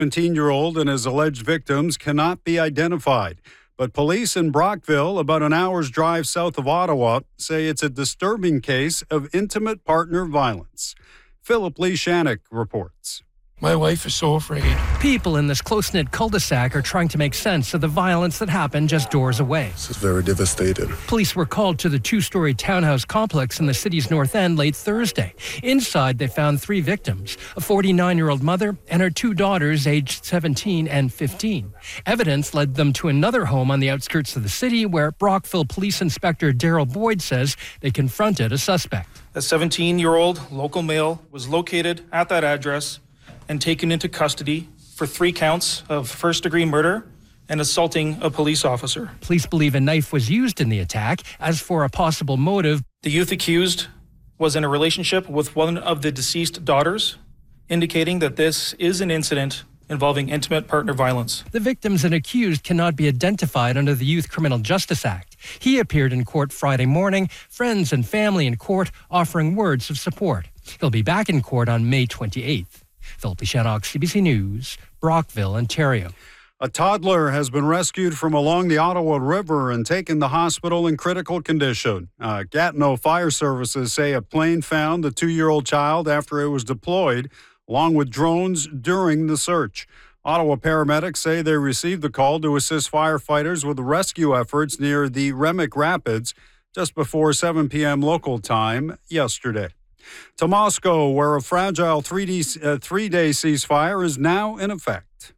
17-year-old and his alleged victims cannot be identified. But police in Brockville, about an hour's drive south of Ottawa, say it's a disturbing case of intimate partner violence. Philip Lee Shannock reports. My wife is so afraid. People in this close-knit cul-de-sac are trying to make sense of the violence that happened just doors away. This is very devastating. Police were called to the two-story townhouse complex in the city's north end late Thursday. Inside, they found 3 victims, a 49-year-old mother and her 2 daughters aged 17 and 15. Evidence led them to another home on the outskirts of the city where Brockville Police Inspector Daryl Boyd says they confronted a suspect. A 17-year-old local male was located at that address and taken into custody for 3 counts of first-degree murder and assaulting a police officer. Police believe a knife was used in the attack. As for a possible motive, the youth accused was in a relationship with one of the deceased daughters, indicating that this is an incident involving intimate partner violence. The victims and accused cannot be identified under the Youth Criminal Justice Act. He appeared in court Friday morning, friends and family in court offering words of support. He'll be back in court on May 28th. Philip Shannock, CBC News, Brockville, Ontario. A toddler has been rescued from along the Ottawa River and taken to hospital in critical condition. Gatineau Fire Services say a plane found the 2-year-old child after it was deployed, along with drones during the search. Ottawa paramedics say they received the call to assist firefighters with the rescue efforts near the Remick Rapids just before 7 p.m. local time yesterday. To Moscow, where a fragile 3-day ceasefire is now in effect.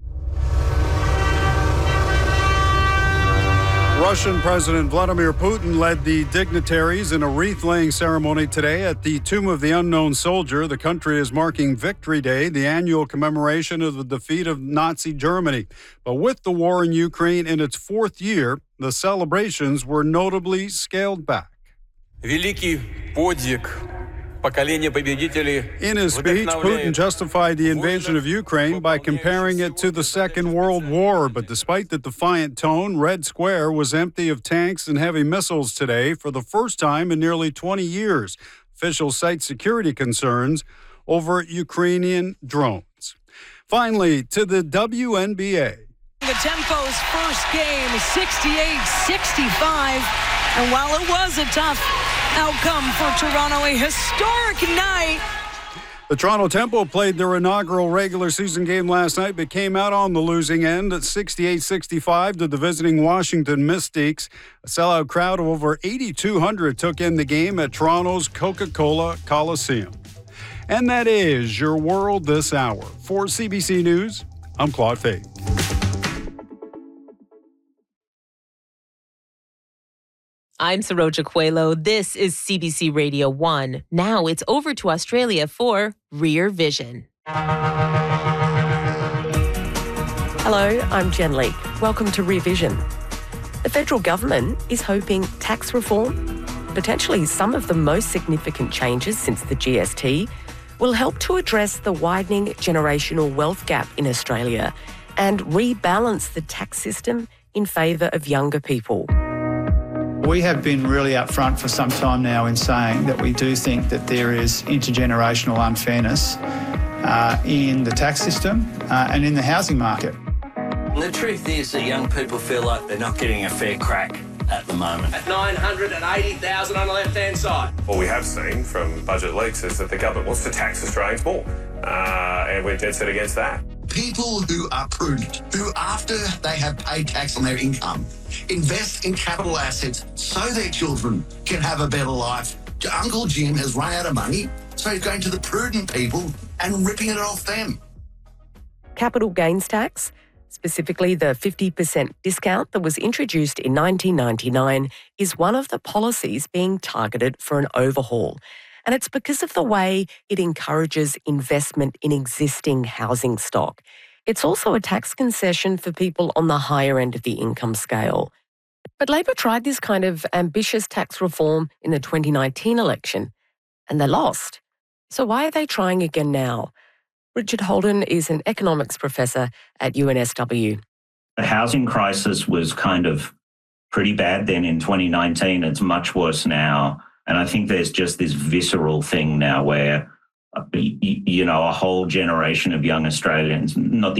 Russian President Vladimir Putin led the dignitaries in a wreath-laying ceremony today at the Tomb of the Unknown Soldier. The country is marking Victory Day, the annual commemoration of the defeat of Nazi Germany. But with the war in Ukraine in its 4th year, the celebrations were notably scaled back. Великий подвиг. In his speech, Putin justified the invasion of Ukraine by comparing it to the Second World War. But despite the defiant tone, Red Square was empty of tanks and heavy missiles today for the first time in nearly 20 years. Officials cite security concerns over Ukrainian drones. Finally, to the WNBA. The Tempo's first game, 68-65. And while it was a tough outcome for Toronto, a historic night. The Toronto Tempo played their inaugural regular season game last night, but came out on the losing end at 68-65 to the visiting Washington Mystics. A sellout crowd of over 8,200 took in the game at Toronto's Coca-Cola Coliseum. And that is your world this hour. For CBC News, I'm Claude Fay. I'm Saroja Coelho. This is CBC Radio 1. Now it's over to Australia for Rear Vision. Hello, I'm Jen Leake. Welcome to Rear Vision. The federal government is hoping tax reform, potentially some of the most significant changes since the GST, will help to address the widening generational wealth gap in Australia and rebalance the tax system in favour of younger people. We have been really upfront for some time now in saying that we do think that there is intergenerational unfairness in the tax system and in the housing market. The truth is that young people feel like they're not getting a fair crack at the moment. At 980,000 on the left-hand side. What we have seen from budget leaks is that the government wants to tax Australians more, and we're dead set against that. People who are prudent, who after they have paid tax on their income, invest in capital assets so their children can have a better life. Uncle Jim has run out of money, so he's going to the prudent people and ripping it off them. Capital gains tax, specifically the 50% discount that was introduced in 1999, is one of the policies being targeted for an overhaul. And it's because of the way it encourages investment in existing housing stock. It's also a tax concession for people on the higher end of the income scale. But Labor tried this kind of ambitious tax reform in the 2019 election, and they lost. So why are they trying again now? Richard Holden is an economics professor at UNSW. The housing crisis was kind of pretty bad then in 2019. It's much worse now. And I think there's just this visceral thing now where, a whole generation of young Australians, not the